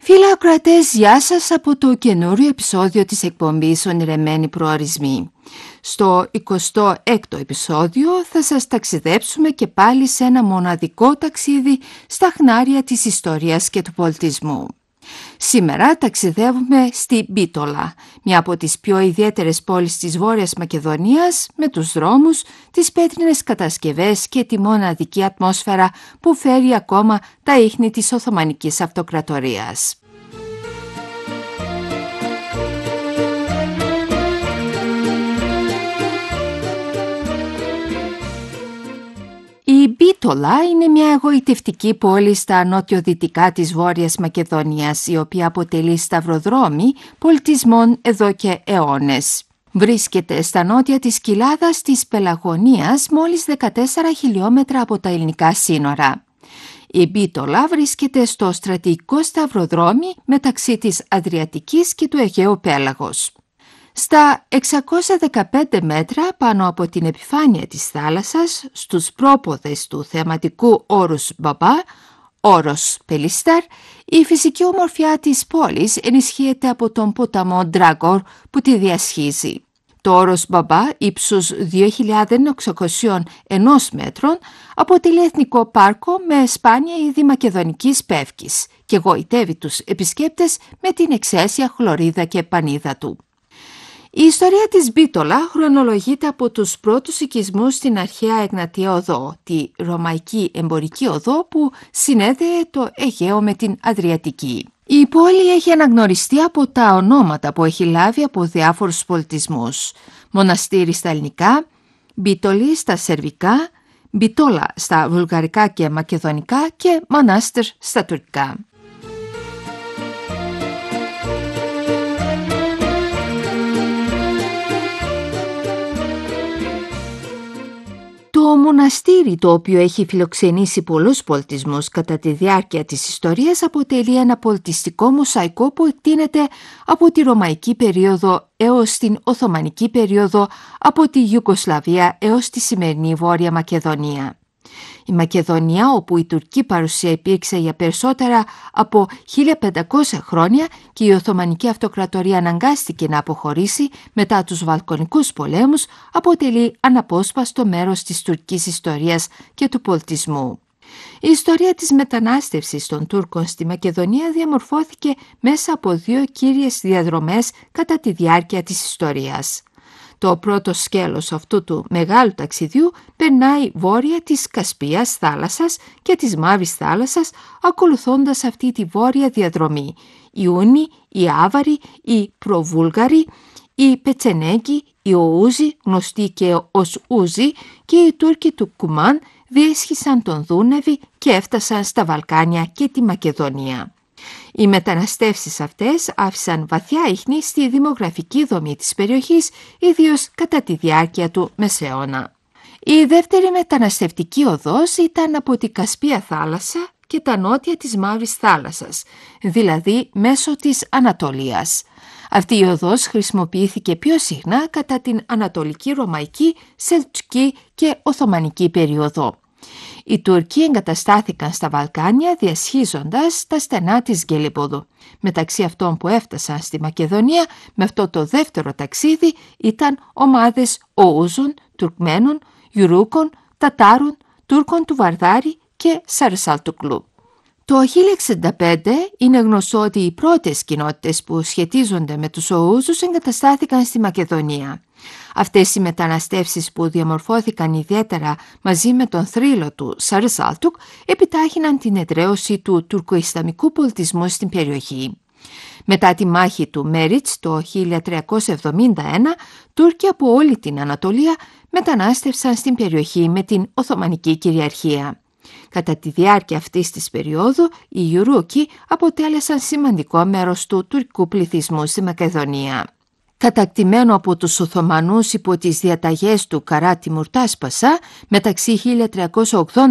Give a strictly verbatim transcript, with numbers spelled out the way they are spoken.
Φίλοι ακροατές, γεια σας από το καινούριο επεισόδιο της εκπομπής Ονειρεμένοι Προορισμοί. Στο εικοστό έκτο επεισόδιο θα σας ταξιδέψουμε και πάλι σε ένα μοναδικό ταξίδι στα χνάρια της ιστορίας και του πολιτισμού. Σήμερα ταξιδεύουμε στη Μπίτολα, μια από τις πιο ιδιαίτερες πόλεις της Βόρειας Μακεδονίας, με τους δρόμους, τις πέτρινες κατασκευές και τη μοναδική ατμόσφαιρα που φέρει ακόμα τα ίχνη της Οθωμανικής Αυτοκρατορίας. Η Μπίτολα είναι μια εγωιτευτική πόλη στα νότιο-δυτικά της Βόρειας Μακεδονίας, η οποία αποτελεί σταυροδρόμι πολιτισμών εδώ και αιώνες. Βρίσκεται στα νότια της κοιλάδας της Πελαγωνίας, μόλις δεκατέσσερα χιλιόμετρα από τα ελληνικά σύνορα. Η Μπίτολα βρίσκεται στο στρατηγικό σταυροδρόμι μεταξύ της Αδριατικής και του Αιγαίου Πέλαγος. Στα εξακόσια δεκαπέντε μέτρα πάνω από την επιφάνεια της θάλασσας, στους πρόποδες του θεματικού όρους Μπαμπά, όρος Πελιστάρ, η φυσική ομορφιά της πόλης ενισχύεται από τον ποταμό Ντράγκορ που τη διασχίζει. Το όρος Μπαμπά, ύψους δύο χιλιάδες εξακόσια ένα μέτρων, αποτελεί εθνικό πάρκο με σπάνια είδη μακεδονικής πεύκης και γοητεύει τους επισκέπτες με την εξαίσια χλωρίδα και πανίδα του. Η ιστορία της Μπίτολα χρονολογείται από τους πρώτους οικισμούς στην αρχαία Εγνατία Οδό, τη ρωμαϊκή εμπορική οδό που συνέδεε το Αιγαίο με την Αδριατική. Η πόλη έχει αναγνωριστεί από τα ονόματα που έχει λάβει από διάφορους πολιτισμούς. Μοναστήρι στα ελληνικά, Μπίτολη στα σερβικά, Μπιτόλα στα βουλγαρικά και μακεδονικά και Μανάστερ στα τουρκικά. Το μοναστήρι, το οποίο έχει φιλοξενήσει πολλούς πολιτισμούς κατά τη διάρκεια της ιστορίας, αποτελεί ένα πολιτιστικό μοσαϊκό που εκτείνεται από τη Ρωμαϊκή περίοδο έως την Οθωμανική περίοδο, από τη Ιουγκοσλαβία έως τη σημερινή Βόρεια Μακεδονία. Η Μακεδονία, όπου η τουρκική παρουσία υπήρξε για περισσότερα από χίλια πεντακόσια χρόνια και η Οθωμανική Αυτοκρατορία αναγκάστηκε να αποχωρήσει μετά τους Βαλκανικούς πολέμους, αποτελεί αναπόσπαστο μέρος της τουρκικής ιστορίας και του πολιτισμού. Η ιστορία της μετανάστευσης των Τούρκων στη Μακεδονία διαμορφώθηκε μέσα από δύο κύριες διαδρομές κατά τη διάρκεια της ιστορίας. Το πρώτο σκέλος αυτού του μεγάλου ταξιδιού περνάει βόρεια της Κασπίας θάλασσας και της Μαύρης θάλασσας, ακολουθώντας αυτή τη βόρεια διαδρομή. Οι Ούνοι, οι Άβαροι, οι Προβούλγαροι, οι Πετσενέγκοι, οι Οούζοι, γνωστοί και ως Ούζοι, και οι Τούρκοι του Κουμάν διέσχισαν τον Δούναβη και έφτασαν στα Βαλκάνια και τη Μακεδονία. Οι μεταναστεύσεις αυτές άφησαν βαθιά ίχνη στη δημογραφική δομή της περιοχής, ιδίως κατά τη διάρκεια του Μεσαίωνα. Η δεύτερη μεταναστευτική οδός ήταν από την Κασπία θάλασσα και τα νότια της Μαύρης θάλασσας, δηλαδή μέσω της Ανατολίας. Αυτή η οδός χρησιμοποιήθηκε πιο συχνά κατά την Ανατολική Ρωμαϊκή, Σελτζουκή και Οθωμανική περίοδο. Οι Τούρκοι εγκαταστάθηκαν στα Βαλκάνια διασχίζοντας τα στενά της Γκελίποδου. Μεταξύ αυτών που έφτασαν στη Μακεδονία με αυτό το δεύτερο ταξίδι ήταν ομάδες Οούζων, Τουρκμένων, Γιουρούκων, Τατάρων, Τούρκων του Βαρδάρη και Σαρσαλτουκλού. Το χίλια εξήντα πέντε είναι γνωστό ότι οι πρώτες κοινότητες που σχετίζονται με τους Οούζους εγκαταστάθηκαν στη Μακεδονία. Αυτές οι μεταναστεύσεις, που διαμορφώθηκαν ιδιαίτερα μαζί με τον θρύλο του Σαρσάλτουκ, επιτάχυναν την εδραίωση του τουρκοϊσλαμικού πολιτισμού στην περιοχή. Μετά τη μάχη του Μέριτς το χίλια τριακόσια εβδομήντα ένα, Τούρκοι από όλη την Ανατολία μετανάστευσαν στην περιοχή με την Οθωμανική κυριαρχία. Κατά τη διάρκεια αυτής της περίοδου, οι Γιουρούκοι αποτέλεσαν σημαντικό μέρος του τουρκικού πληθυσμού στη Μακεδονία. Κατακτημένο από τους Οθωμανούς υπό τις διαταγές του Καρά Τιμουρτάς Πασά μεταξύ χίλια τριακόσια ογδόντα